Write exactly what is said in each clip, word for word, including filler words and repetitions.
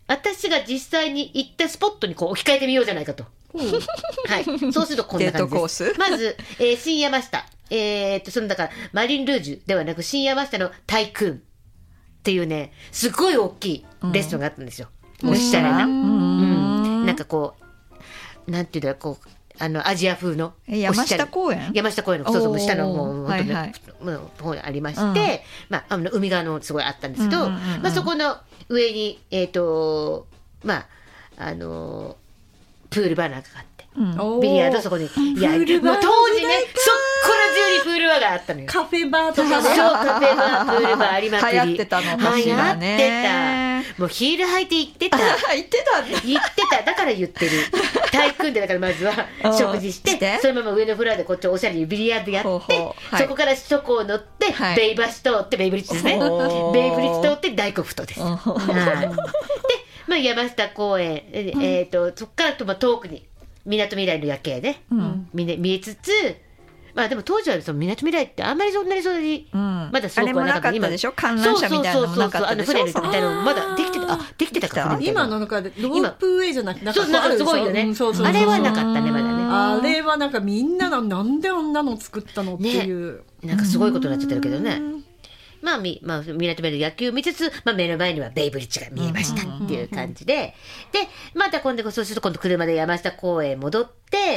私が実際に行ったスポットにこう置き換えてみようじゃないかと、はい、そうするとこんな感じです。まず、えー、新山下、えー、っとそのだからマリンルージュではなく新山下のタイクーンっていうねすごい大きいレストランがあったんですよ、うん、おしゃれな、うん、なんかこうなんていうんだろうこうあのアジア風の山下公園山下公園のそうそう下のもう本当に、はいはい、方にありまして、うんまあ、あの海側のすごいあったんですけど、うんうんうんまあ、そこの上にえっ、ー、とまああのプールバーなんかがあって、うん、ビリヤードそこにいやもう当時ねそっこら中にプールバーがあったのよ。 カフェバーとかねそうカフェバープールバーありまくり流行ってたのかしらね。 流行ってたもうヒール履いて行ってた行ってたね行ってただから言ってる体育んでだからまずは食事してそのまま上のフロアでこっちおしゃれにビリヤードやってほうほう、はい、そこから首都高を乗って、はい、ベイバシ通ってベイブリッジですねベイブリッジ通って大黒ふ頭です、はい、で、まあ、山下公園、えー、とそこからとまあ遠くにみなとみらいの夜景ね、うん、見, 見えつつまあでも当時はそのみなとみらいってあんまりそんなにそんなに、うん、まだすごくはなかった。 あれもなかったでしょ観覧車みたいなのもなかったでしょ。 船みたいなのまだできてたあできてたか今の中でロープウェイじゃなくてなんかそうなんかすごいよね、うん、そうそうそうあれはなかったねまだねあれはなんかみんながなんであんなの作ったのっていう、ね、 なんかすごいことになっちゃってるけどねまあみまあみなとみらいの野球を見つつ、まあ、目の前にはベイブリッジが見えましたっていう感じで、でまた今度そうすると今度車で山下公園戻って、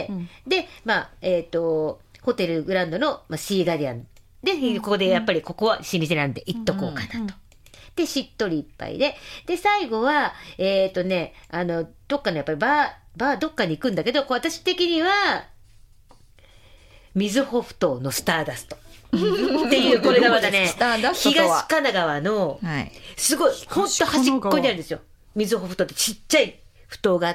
うん、でまあえっ、ー、とホテルグランドの、まあ、シーガディアンでここでやっぱりここは老舗なんで行っとこうかなと、うんうん、でしっとりいっぱいでで最後はえっ、ー、とねあのどっかのやっぱりバーバーどっかに行くんだけどこう私的には水穂ふ頭のスターダストっていうこれがまたね東神奈川のすごいほんと端っこにあるんですよ水穂ふ頭ってちっちゃいふ頭があって、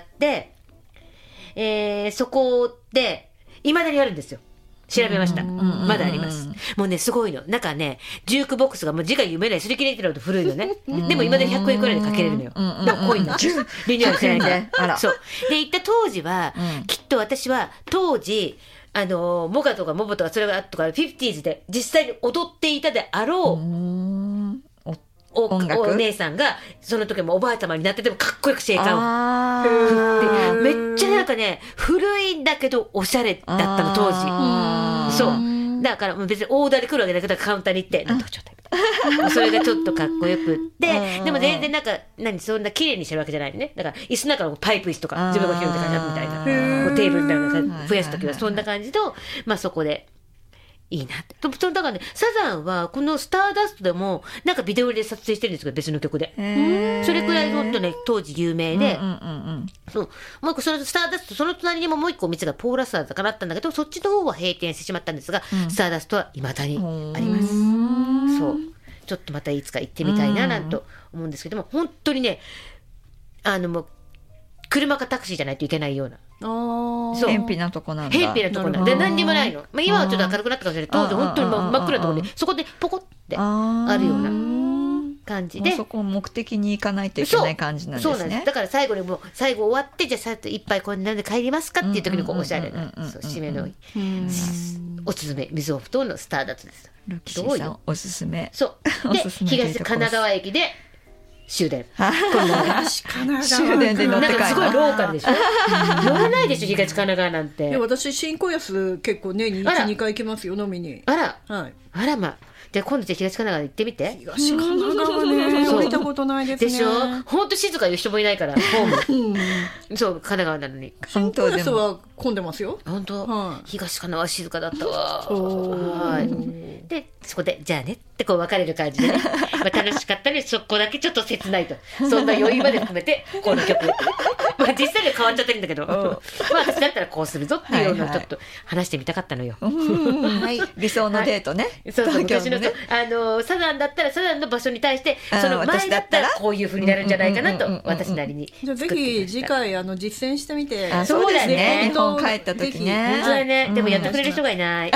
えー、そこでいまだにあるんですよ調べましたまだありますもうねすごいのなんかねジュークボックスがもう字が読めないすり切れてるのと古いのねでもいまだにひゃくえんくらいでかけれるのよでも濃いんだリニューアルしてないんでそうで行った当時は、うん、きっと私は当時あのモガとかモボとかそれがとかフィフティーズで実際に踊っていたであろう、うお, お姉さんがその時もおばあちゃまになっててもかっこよくシェイカーを振ってめっちゃなんかね古いんだけどおしゃれだったの当時そうだから別にオーダーで来るわけだけどカウンターに行ってなんとかちょっとそれがちょっとかっこよくってでも全然なんか何そんな綺麗にしてるわけじゃないねだから椅子の中のパイプ椅子とか自分が広いって感じみたいなこうテーブルなんか増やす時はそんな感じとまあそこでいいなってだからねサザンはこのスターダストでもなんかビデオで撮影してるんですけど別の曲でそれくらい本当ね当時有名で、うんうんうん、そうもう一個そのスターダストその隣にももう一個お店がポーラスターズからあったんだけどそっちの方は閉店してしまったんですが、うん、スターダストは未だにありますそうちょっとまたいつか行ってみたいななんと思うんですけども本当にねあのもう車かタクシーじゃないといけないようなあ偏僻なとこなんだ偏僻なとこなんで何にもないの、まあ、今はちょっと明るくなったかもしれない当時本当に真っ暗なところにそこでポコってあるような感じでそこを目的に行かないといけない感じなんですね。 そうなんですだから最後にもう最後終わってじゃあさっと一杯こんなんで帰りますかっていう時にこうおしゃれな締めのおすすめ水穂ふ頭のスターダストですルキシーさんおすすめそうで東神奈川駅で終電東神奈川終電で乗って帰るなんかすごいローカルでしょ乗れないでしょ東神奈川なんて。 いや私新小安結構ね に, にかい行きますよ飲みにあら、はい、あらまで今度じゃ東神奈川行ってみて東神奈川ね降りたことないですねでしょほんと静かいう人もいないからホームそう神奈川なのに新小安は混んでますよ本当、はい、東神奈川静かだったわはいでそこでじゃあねってこう別れる感じでね、まあ、楽しかったりそこだけちょっと切ないとそんな余裕まで含めてこの曲まあ実際には変わっちゃってるんだけどまあ私だったらこうするぞっていうのをちょっと話してみたかったのよ、 はいはい、理想のデートね、はい、 そうそう昔の、ね、あのサザンだったらサザンの場所に対してその前だったらこういう風になるんじゃないかなと私なりにじゃあぜひ次回あの実践してみてあそうですね日本帰った時ねそうだねでもやってくれる人がいない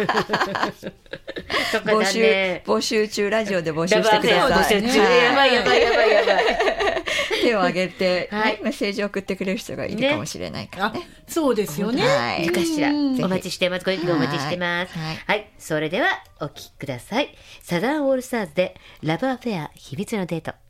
募集募集中ラジオで募集してください、 ね、募集中やばいやばいやばいやばい手を挙げて、ねはい、メッセージを送ってくれる人がいるかもしれないからね、ねそうですよね、 はい、いるかしらお待ちしてますご意見お待ちしてます、はい、はい、それではお聞きくださいサザンオールスターズでラブアフェア秘密のデート。